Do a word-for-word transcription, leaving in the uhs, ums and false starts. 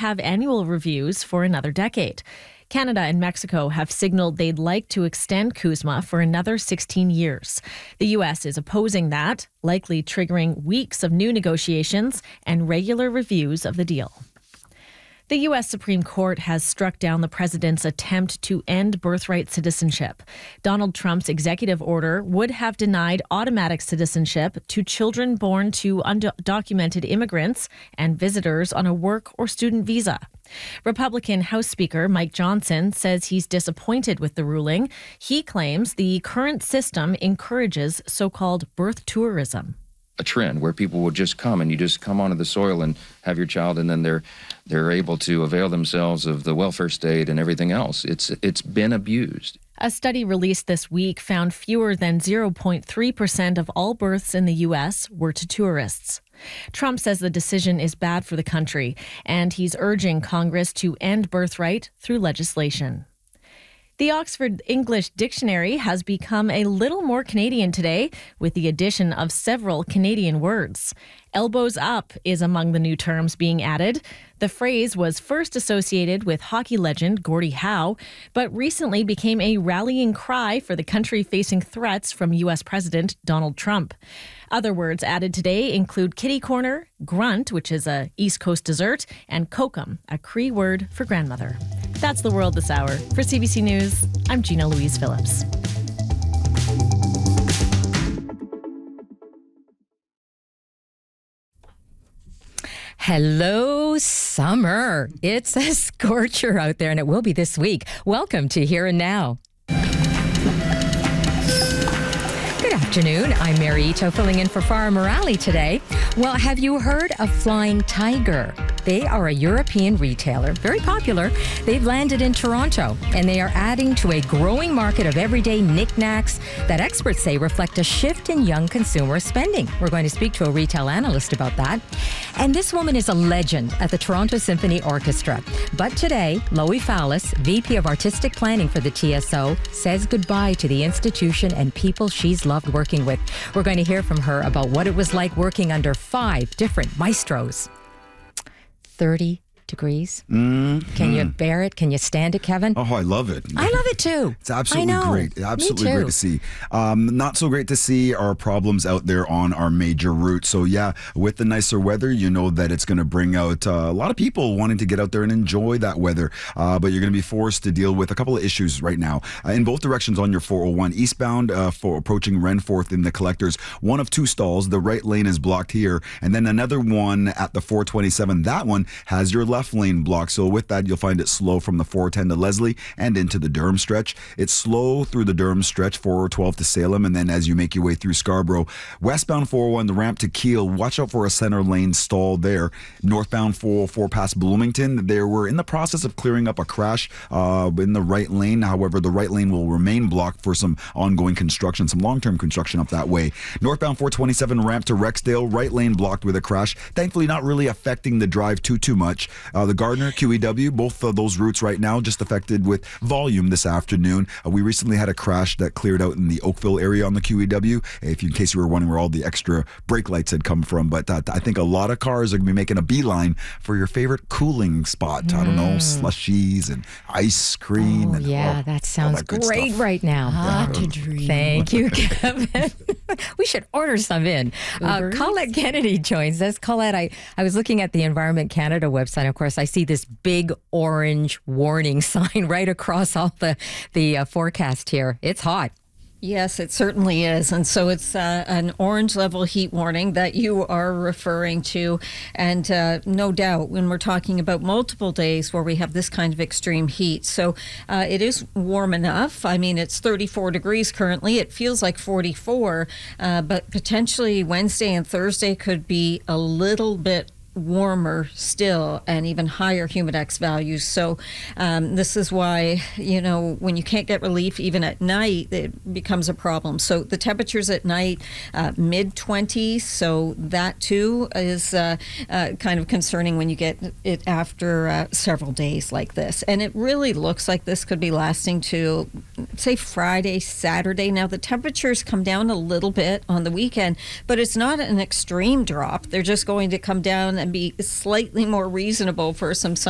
have annual reviews for another decade. Canada and Mexico have signaled they'd like to extend CUSMA for another sixteen years. The U S is opposing that, likely triggering weeks of new negotiations and regular reviews of the deal. The U S Supreme Court has struck down the president's attempt to end birthright citizenship. Donald Trump's executive order would have denied automatic citizenship to children born to undocumented immigrants and visitors on a work or student visa. Republican House Speaker Mike Johnson says he's disappointed with the ruling. He claims the current system encourages so-called birth tourism. A trend where people will just come and you just come onto the soil and have your child, and then they're they're able to avail themselves of the welfare state and everything else. It's it's been abused. A study released this week found fewer than zero point three percent of all births in the U S were to tourists. Trump says the decision is bad for the country, and he's urging Congress to end birthright through legislation. The Oxford English Dictionary has become a little more Canadian today with the addition of several Canadian words. Elbows up is among the new terms being added. The phrase was first associated with hockey legend Gordie Howe, but recently became a rallying cry for the country facing threats from U S President Donald Trump. Other words added today include kitty corner, grunt, which is a East Coast dessert, and kokum, a Cree word for grandmother. That's the world this hour. For C B C News, I'm Gina Louise Phillips. Hello, summer. It's a scorcher out there, and it will be this week. Welcome to Here and Now. Good afternoon. I'm Mary Ito, filling in for Farah Morali today. Well, have you heard of Flying Tiger? They are a European retailer, very popular. They've landed in Toronto, and they are adding to a growing market of everyday knickknacks that experts say reflect a shift in young consumer spending. We're going to speak to a retail analyst about that. And this woman is a legend at the Toronto Symphony Orchestra. But today, Loie Fallis, V P of Artistic Planning for the T S O, says goodbye to the institution and people she's loved working with. We're going to hear from her about what it was like working under five different maestros. thirty degrees. Mm-hmm. Can you bear it? Can you stand it, Kevin? Oh, I love it. I love it too. It's absolutely great. Absolutely great to see. Um, not so great to see our problems out there on our major routes. So yeah, with the nicer weather, you know that it's going to bring out uh, a lot of people wanting to get out there and enjoy that weather. Uh, but you're going to be forced to deal with a couple of issues right now uh, in both directions on your four oh one eastbound uh, for approaching Renforth in the collectors. One of two stalls. The right lane is blocked here, and then another one at the four twenty-seven. That one has your left lane blocked. So with that, you'll find it slow from the four ten to Leslie and into the Durham stretch. It's slow through the Durham stretch, four twelve to Salem, and then as you make your way through Scarborough, westbound four oh one, the ramp to Kiel, watch out for a center lane stall there. Northbound four oh four past Bloomington, they were in the process of clearing up a crash uh, in the right lane. However, the right lane will remain blocked for some ongoing construction, some long-term construction up that way. Northbound four twenty-seven ramp to Rexdale, right lane blocked with a crash. Thankfully, not really affecting the drive too, too much. Uh, the Gardner, Q E W, both of those routes right now just affected with volume this afternoon. Uh, we recently had a crash that cleared out in the Oakville area on the Q E W, if you, in case you were wondering where all the extra brake lights had come from. But uh, I think a lot of cars are going to be making a beeline for your favorite cooling spot. Mm. I don't know, slushies and ice cream. Oh, and, yeah, oh, that sounds that great stuff. right now. Ah, to dream. Thank you, Kevin. We should order some in. Uh, Colette Kennedy joins us. Colette, I, I was looking at the Environment Canada website. Of course, I see this big orange warning sign right across all the, the uh, forecast here. It's hot. Yes, it certainly is. And so it's uh, an orange level heat warning that you are referring to. And uh, no doubt when we're talking about multiple days where we have this kind of extreme heat. So uh, it is warm enough. I mean, it's thirty-four degrees currently. It feels like forty-four, uh, but potentially Wednesday and Thursday could be a little bit warmer still and even higher humidex values. So um, this is why, you know, when you can't get relief even at night, it becomes a problem. So the temperatures at night, uh, mid twenties. So that too is uh, uh, kind of concerning when you get it after uh, several days like this. And it really looks like this could be lasting to, say, Friday, Saturday. Now the temperatures come down a little bit on the weekend, but it's not an extreme drop. They're just going to come down and be slightly more reasonable for some summer